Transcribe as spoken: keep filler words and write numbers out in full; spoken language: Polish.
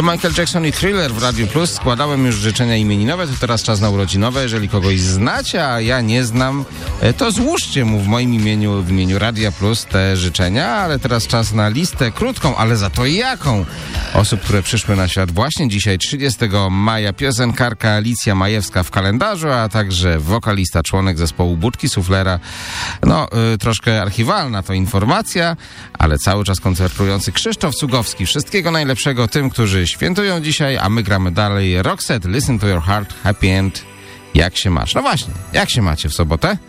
Michael Jackson i Thriller w Radiu Plus. Składałem już życzenia imieninowe, to teraz czas na urodzinowe. Jeżeli kogoś znacie, a ja nie znam, to złóżcie mu w moim imieniu, w imieniu Radia Plus te życzenia, ale teraz czas na listę krótką, ale za to jaką? Osób, które przyszły na świat właśnie dzisiaj, trzydziestego maja. Piosenkarka Alicja Majewska w kalendarzu, a także wokalista, członek zespołu Budki Suflera. No, y, troszkę archiwalna to informacja, ale cały czas koncertujący Krzysztof Cugowski. Wszystkiego najlepszego tym, którzy świętują dzisiaj, a my gramy dalej. Roxette, Listen to Your Heart, Happy End. Jak się masz? No właśnie, jak się macie w sobotę?